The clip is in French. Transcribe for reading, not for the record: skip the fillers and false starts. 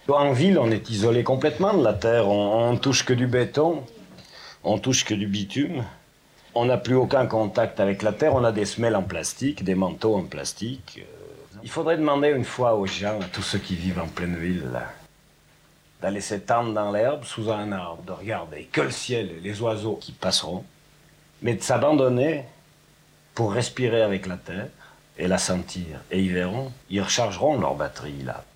En ville, on est isolé complètement de la terre. On touche que du béton, on touche que du bitume. On n'a plus aucun contact avec la terre. On a des semelles en plastique, des manteaux en plastique. Il faudrait demander une fois aux gens, à tous ceux qui vivent en pleine ville, d'aller s'étendre dans l'herbe sous un arbre, de regarder que le ciel et les oiseaux qui passeront, mais de s'abandonner pour respirer avec la terre et la sentir. Et ils verront, ils rechargeront leur batterie là.